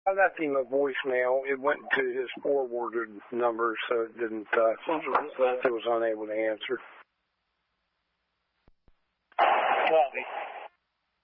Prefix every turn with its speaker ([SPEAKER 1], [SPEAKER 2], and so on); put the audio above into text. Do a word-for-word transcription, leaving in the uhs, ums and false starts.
[SPEAKER 1] I left him a voicemail. It went to his forwarded number, so it didn't, uh, it was unable to answer.
[SPEAKER 2] Copy.